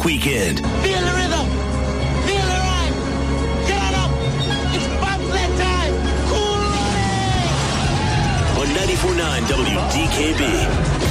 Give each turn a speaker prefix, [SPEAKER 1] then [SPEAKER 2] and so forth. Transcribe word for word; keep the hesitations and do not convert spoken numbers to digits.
[SPEAKER 1] Music Weekend.
[SPEAKER 2] Feel the rhythm. Feel the rhyme. Get on up. It's bobsled time. Cool Runnings.
[SPEAKER 1] On ninety-four point nine W D K B.